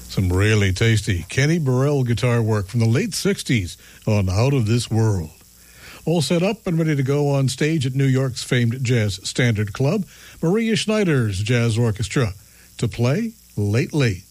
Some really tasty Kenny Burrell guitar work from the late 60s on Out of This World. All set up and ready to go on stage at New York's famed Jazz Standard Club, Maria Schneider's Jazz Orchestra, to play Lately.